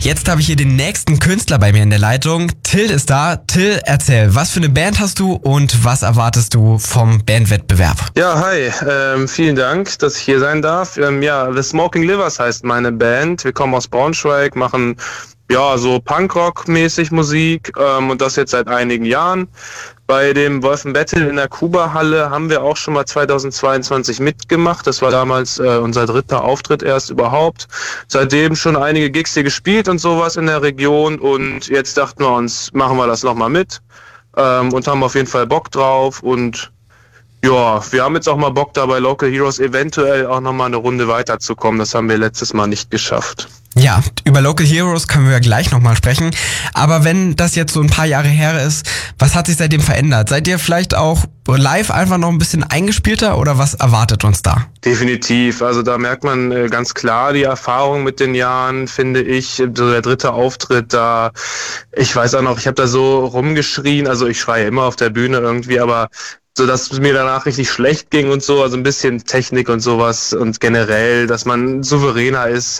Jetzt habe ich hier den nächsten Künstler bei mir in der Leitung. Till ist da. Till, erzähl, was für eine Band hast du und was erwartest du vom Bandwettbewerb? Ja, hi. Vielen Dank, dass ich hier sein darf. The Smoking Livers heißt meine Band. Wir kommen aus Braunschweig, machen so Punkrock-mäßig Musik und das jetzt seit einigen Jahren. Bei dem Wolfen Battle in der Kuba-Halle haben wir auch schon mal 2022 mitgemacht. Das war damals unser 3. Auftritt erst überhaupt. Seitdem schon einige Gigs hier gespielt und sowas in der Region. Und jetzt dachten wir uns, machen wir das nochmal mit und haben auf jeden Fall Bock drauf. Und ja, wir haben jetzt auch mal Bock, da bei Local Heroes eventuell auch nochmal eine Runde weiterzukommen. Das haben wir letztes Mal nicht geschafft. Ja, über Local Heroes können wir ja gleich nochmal sprechen. Aber wenn das jetzt so ein paar Jahre her ist, was hat sich seitdem verändert? Seid ihr vielleicht auch live einfach noch ein bisschen eingespielter oder was erwartet uns da? Definitiv. Also da merkt man ganz klar die Erfahrung mit den Jahren, finde ich. So der 3. Auftritt da, ich weiß auch noch, ich habe da so rumgeschrien. Also ich schreie immer auf der Bühne irgendwie, aber so dass es mir danach richtig schlecht ging und so, also ein bisschen Technik und sowas und generell, dass man souveräner ist,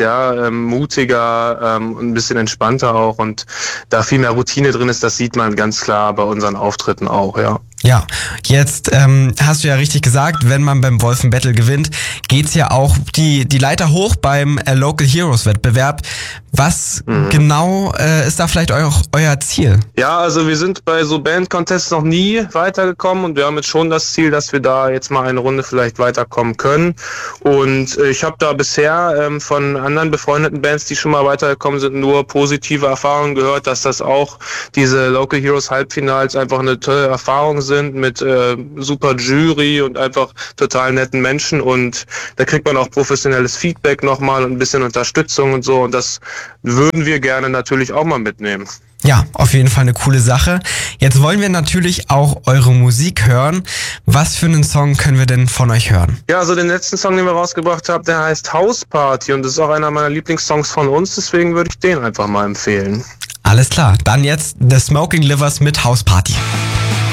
mutiger und ein bisschen entspannter auch und da viel mehr Routine drin ist, das sieht man ganz klar bei unseren Auftritten auch, ja. Ja, jetzt hast du ja richtig gesagt, wenn man beim Wolfen Battle gewinnt, geht's ja auch die Leiter hoch beim Local Heroes Wettbewerb. Was genau ist da vielleicht euer Ziel? Ja, also wir sind bei so Band-Contests noch nie weitergekommen und wir haben jetzt schon das Ziel, dass wir da jetzt mal eine Runde vielleicht weiterkommen können. Und ich habe da bisher von anderen befreundeten Bands, die schon mal weitergekommen sind, nur positive Erfahrungen gehört, dass das auch diese Local Heroes Halbfinals einfach eine tolle Erfahrung sind mit super Jury und einfach total netten Menschen und da kriegt man auch professionelles Feedback nochmal und ein bisschen Unterstützung und so und das würden wir gerne natürlich auch mal mitnehmen. Ja, auf jeden Fall eine coole Sache. Jetzt wollen wir natürlich auch eure Musik hören. Was für einen Song können wir denn von euch hören? Ja, also den letzten Song, den wir rausgebracht haben, der heißt House Party und das ist auch einer meiner Lieblingssongs von uns, deswegen würde ich den einfach mal empfehlen. Alles klar, dann jetzt The Smoking Livers mit House Party.